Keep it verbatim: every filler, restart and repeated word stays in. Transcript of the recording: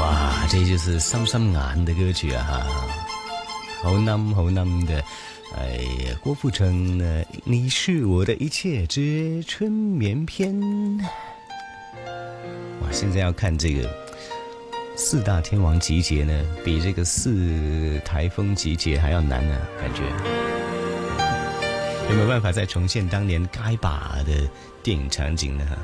哇，这就是深深眼的歌曲啊，好冧好冧的。哎呀，郭富城呢？你是我的一切之春眠篇。哇，现在要看这个四大天王集结呢，比这个四台风集结还要难呢、啊，感觉。有没有办法再重现当年该把的电影场景呢？